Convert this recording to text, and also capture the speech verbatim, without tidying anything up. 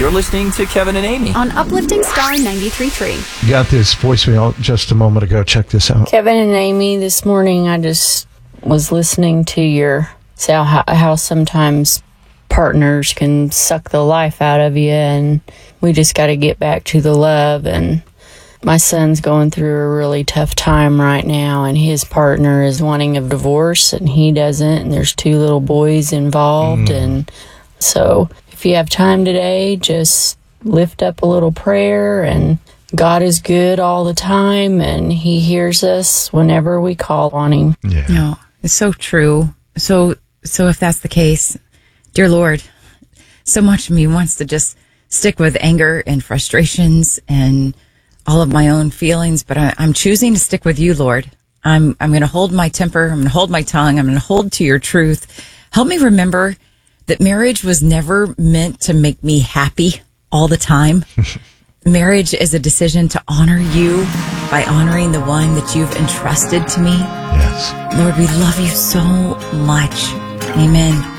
You're listening to Kevin and Amy on Uplifting Star ninety-three point three. Got this voicemail just a moment ago. Check this out. Kevin and Amy, this morning I just was listening to your say how, how sometimes partners can suck the life out of you, and we just got to get back to the love. And my son's going through a really tough time right now, and his partner is wanting a divorce and he doesn't, and there's two little boys involved. Mm. And so if you have time today, just lift up a little prayer. And God is good all the time, and he hears us whenever we call on him. Yeah. No, it's so true. So, so if that's the case, dear Lord, so much of me wants to just stick with anger and frustrations and all of my own feelings, but I, I'm choosing to stick with you, Lord. I'm, I'm going to hold my temper. I'm going to hold my tongue. I'm going to hold to your truth. Help me remember that marriage was never meant to make me happy all the time. Marriage is a decision to honor you by honoring the one that you've entrusted to me. Yes. Lord, we love you so much. Amen.